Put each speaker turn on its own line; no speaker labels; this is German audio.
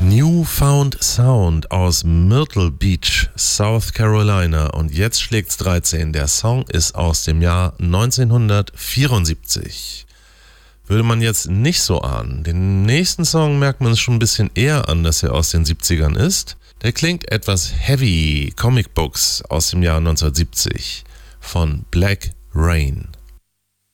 Newfound Sound aus Myrtle Beach, South Carolina. Und jetzt schlägt's 13. Der Song ist aus dem Jahr 1974. Würde man jetzt nicht so ahnen. Den nächsten Song merkt man es schon ein bisschen eher an, dass er aus den 70ern ist. Der klingt etwas heavy. Comic Books aus dem Jahr 1970 von Black Rain.